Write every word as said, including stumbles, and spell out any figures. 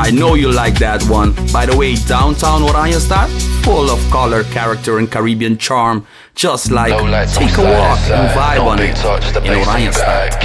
I know you like that one. By the way, downtown Oranjestad, full of color, character and Caribbean charm. Just like No lights on take a side, walk and side. vibe No on big it touch, the in bass in Oranjestad. back.